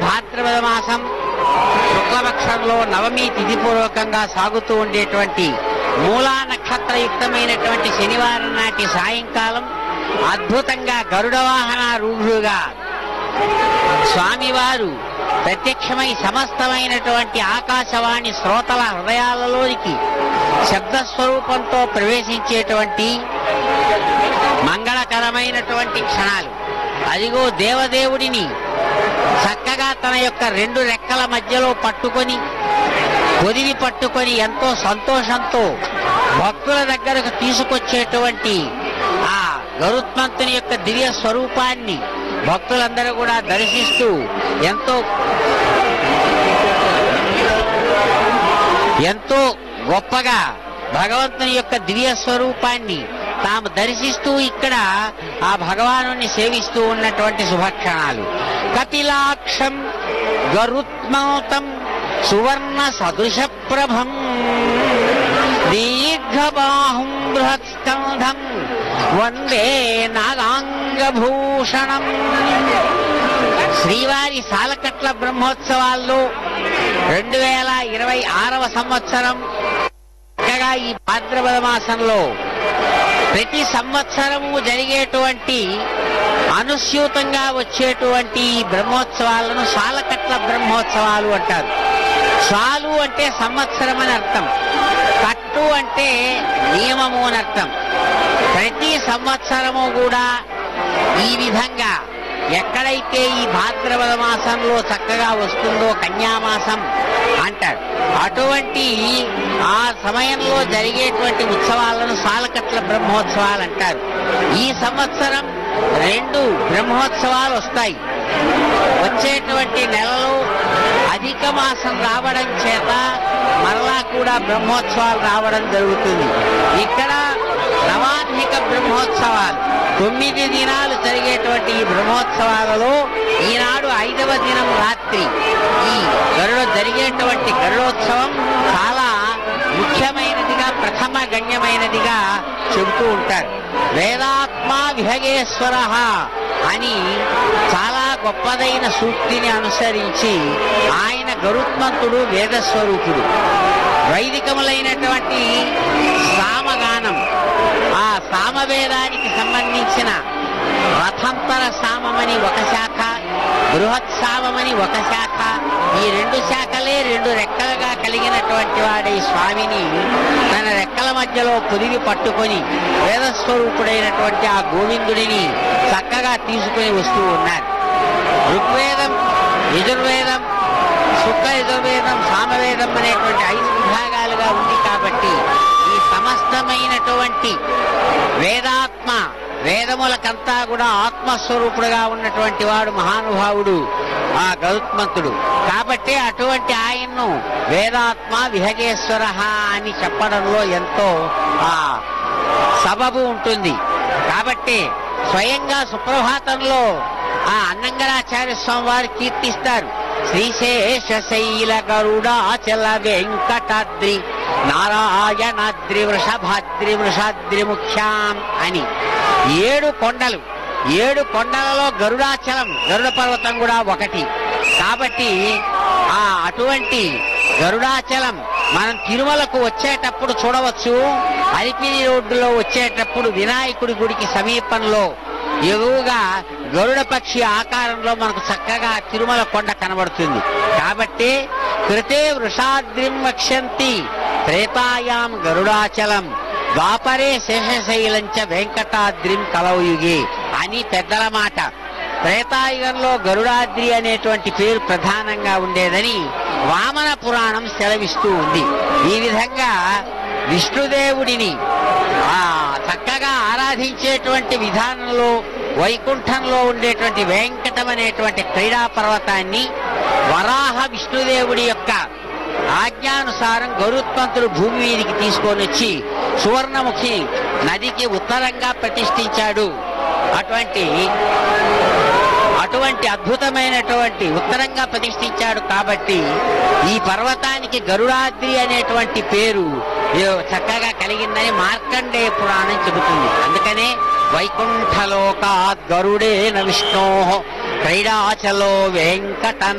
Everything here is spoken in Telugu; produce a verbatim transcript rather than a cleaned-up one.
భాద్రపద మాసం శుక్లపక్షంలో నవమి తిథి పూర్వకంగా సాగుతూ ఉండేటువంటి మూలా నక్షత్రయుక్తమైనటువంటి శనివారం నాటి సాయంకాలం అద్భుతంగా గరుడ వాహన రూఢుగా స్వామివారు ప్రత్యక్షమై సమస్తమైనటువంటి ఆకాశవాణి శ్రోతల హృదయాలలోనికి శబ్దస్వరూపంతో ప్రవేశించేటువంటి మంగళకరమైనటువంటి క్షణాలు. అదిగో దేవదేవుడిని చక్కగా తన యొక్క రెండు రెక్కల మధ్యలో పట్టుకొని పొదివి పట్టుకొని ఎంతో సంతోషంతో భక్తుల దగ్గరకు తీసుకొచ్చేటువంటి ఆ గరుత్మంతుని యొక్క దివ్య స్వరూపాన్ని భక్తులందరూ కూడా దర్శిస్తూ ఎంతో ఎంతో గొప్పగా భగవంతుని యొక్క దివ్య స్వరూపాన్ని తాము దర్శిస్తూ ఇక్కడ ఆ భగవాను సేవిస్తూ ఉన్నటువంటి శుభక్షణాలు. కపిలాక్షం గరుత్మౌతం సువర్ణ సదృశ ప్రభం దీర్ఘబాహుం బృహత్స్కంధం వందే నాగాంగభూషణం. శ్రీవారి సాలకట్ల బ్రహ్మోత్సవాల్లో రెండు వేల ఇరవై ఆరవ సంవత్సరం చక్కగా ఈ భాద్రపద మాసంలో ప్రతి సంవత్సరము జరిగేటువంటి అనుస్యూతంగా వచ్చేటువంటి ఈ బ్రహ్మోత్సవాలను సాలకట్ల బ్రహ్మోత్సవాలు అంటారు. సాలు అంటే సంవత్సరం అని అర్థం, కట్టు అంటే నియమము అని అర్థం. ప్రతి సంవత్సరము కూడా ఈ విధంగా ఎక్కడైతే ఈ భాద్రపద మాసంలో చక్కగా వస్తుందో కన్యామాసం అంటారు, అటువంటి ఆ సమయంలో జరిగేటువంటి ఉత్సవాలను సాలకట్ల బ్రహ్మోత్సవాలు అంటారు. ఈ సంవత్సరం రెండు బ్రహ్మోత్సవాలు వస్తాయి. వచ్చేటువంటి నెలలో అధిక మాసం రావడం చేత మరలా కూడా బ్రహ్మోత్సవాలు రావడం జరుగుతుంది. ఇక్కడ నవాన్హిక బ్రహ్మోత్సవాలు తొమ్మిది దినాలు జరిగేటువంటి ఈ బ్రహ్మోత్సవాలలో ఈనాడు ఐదవ దినం రాత్రి ఈ గరుడ జరిగేటువంటి గరుడోత్సవం చాలా ముఖ్యమైనదిగా ప్రథమ గణ్యమైనదిగా చెబుతూ ఉంటారు. వేదాత్మా విహగేశ్వర అని చాలా గొప్పదైన సూక్తిని అనుసరించి ఆయన గరుత్మంతుడు వేదస్వరూపుడు. వైదికములైనటువంటి సామగానం, ఆ సామవేదానికి సంబంధించిన రథంతర సామమని ఒక శాఖ, బృహత్ సామమని ఒక శాఖ, ఈ రెండు శాఖలే రెండు రెక్కలుగా కలిగినటువంటి వాడి స్వామిని తన రెక్కల మధ్యలో పొదివి పట్టుకొని వేదస్వరూపుడైనటువంటి ఆ గోవిందుడిని చక్కగా తీసుకుని వస్తూ ఉన్నారు. ఋగ్వేదం, యజుర్వేదం, శుక్ల యజుర్వేదం, సామవేదం అనేటువంటి ఐదు విభాగాలుగా ఉంది కాబట్టి ఈ సమస్తమైనటువంటి వేదాత్మ వేదములకంతా కూడా ఆత్మస్వరూపుడుగా ఉన్నటువంటి వాడు మహానుభావుడు ఆ గరుత్మంతుడు. కాబట్టి అటువంటి ఆయన్ను వేదాత్మ విహగేశ్వర అని చెప్పడంలో ఎంతో ఆ సబబు ఉంటుంది. కాబట్టి స్వయంగా సుప్రభాతంలో ఆ అన్నంగరాచార్య స్వామి వారు కీర్తిస్తారు. శ్రీశేషశైల గరుడాచల వెంకటాద్రి నారాయణాద్రి వృషభాద్రి వృషాద్రి ముఖ్యాం అని ఏడు కొండలు, ఏడు కొండలలో గరుడాచలం గరుడ పర్వతం కూడా ఒకటి. కాబట్టి ఆ అటువంటి గరుడాచలం మనం తిరుమలకు వచ్చేటప్పుడు చూడవచ్చు. అలిపిరి రోడ్డులో వచ్చేటప్పుడు వినాయకుడి గుడికి సమీపంలో ఎగువగా గరుడ పక్షి ఆకారంలో మనకు చక్కగా తిరుమల కొండ కనబడుతుంది. కాబట్టి కృతే వృషాద్రిం వక్ష్యంతి త్రేతాయాం గరుడాచలం ద్వాపరే శేషశైలంచ వెంకటాద్రిం కలౌయుగే అని పెద్దల మాట. త్రేతాయుగంలో గరుడాద్రి అనేటువంటి పేరు ప్రధానంగా ఉండేదని వామన పురాణం సెలవిస్తూ ఉంది. ఈ విధంగా విష్ణుదేవుడిని ఆ చక్కగా ఆరాధించేటువంటి విధానంలో వైకుంఠంలో ఉండేటువంటి వెంకటం అనేటువంటి క్రీడా పర్వతాన్ని వరాహ విష్ణుదేవుడి యొక్క ఆజ్ఞానుసారం గరుత్మంతుడు భూమి మీదికి తీసుకొని వచ్చి సువర్ణముఖి నదికి ఉత్తరంగా ప్రతిష్ఠించాడు. అటువంటి అటువంటి అద్భుతమైనటువంటి ఉత్తరంగా ప్రతిష్ఠించాడు. కాబట్టి ఈ పర్వతానికి గరుడాద్రి అనేటువంటి పేరు చక్కగా కలిగిందని మార్కండేయ పురాణం చెబుతుంది. అందుకనే వైకుంఠలోకాద్ గరుడేన విష్ణోః క్రీడాచలో వెంకట